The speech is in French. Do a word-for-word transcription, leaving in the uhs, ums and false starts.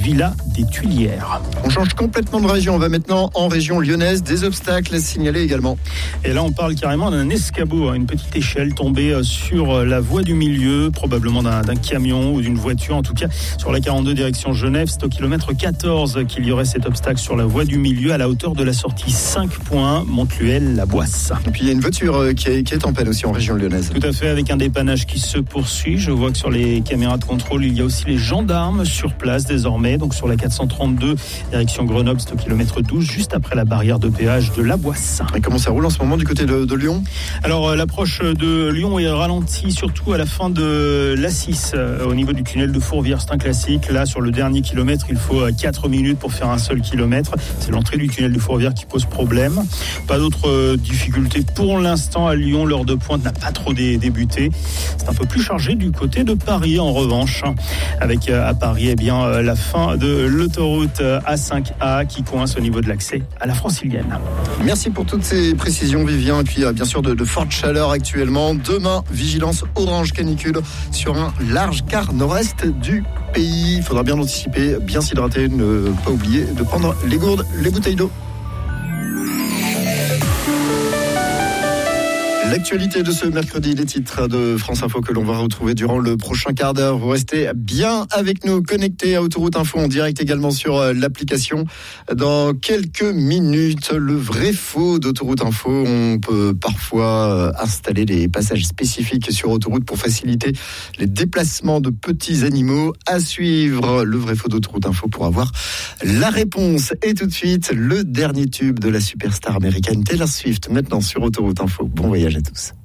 Villa des Tuilières. On change complètement de région. On va maintenant en région lyonnaise. Des obstacles à signaler également. Et là, on parle carrément d'un escabeau, une petite échelle tombée sur la voie du milieu, probablement d'un, d'un camion ou d'une voiture. En tout cas, sur la quarante-deux direction Genève, c'est au kilomètre quatorze qu'il y aurait cet obstacle sur la voie du milieu à la hauteur de la sortie cinq points, Montluel-La Boisse. Et puis il y a une voiture qui est, qui est en panne aussi en région lyonnaise. Tout à fait, avec un dépannage qui se poursuit. Je vois que sur les caméras de contrôle, il y a aussi les gendarmes sur place désormais. Donc sur la quatre cent trente-deux direction Grenoble, c'est au kilomètre douze, juste après la barrière de péage de La Boisse. Et comment ça roule en ce moment du côté de, de Lyon ? Alors euh, l'approche de Lyon est ralentie surtout à la fin de l'A six, euh, au niveau du tunnel de Fourvière. C'est un classique. Là, sur le dernier kilomètre, il faut euh, quatre minutes pour faire un seul kilomètre. C'est l'entrée du tunnel de Fourvière qui pose problème. Pas d'autres euh, difficultés pour l'instant à Lyon. L'heure de pointe n'a pas trop dé- débuté. C'est un peu plus chargé du côté de Paris en revanche. Avec euh, à Paris, eh bien, euh, la fin de l'autoroute euh, A cinq A qui coince au niveau de l'accès à la Francilienne. Merci pour toutes ces précisions, Vivien. Et puis, euh, bien sûr, de, de fortes chaleurs actuellement. Demain, vigilance orange canicule sur un large quart nord-est du pays. Il faudra bien anticiper, bien s'hydrater, ne pas oublier de prendre les gourdes, les bouteilles d'eau. L'actualité de ce mercredi, les titres de France Info que l'on va retrouver durant le prochain quart d'heure. Vous restez bien avec nous, connectés à Autoroute Info en direct également sur l'application. Dans quelques minutes, le vrai faux d'Autoroute Info. On peut parfois installer des passages spécifiques sur autoroute pour faciliter les déplacements de petits animaux. À suivre, le vrai faux d'Autoroute Info pour avoir la réponse. Et tout de suite, le dernier tube de la superstar américaine Taylor Swift, maintenant sur Autoroute Info. Bon voyage à tous.